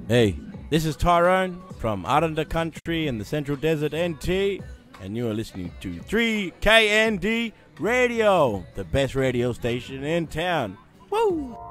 Hey, this is Tyrone from out of the country in the Central Desert NT, and you are listening to 3KND Radio, the best radio station in town. Woo!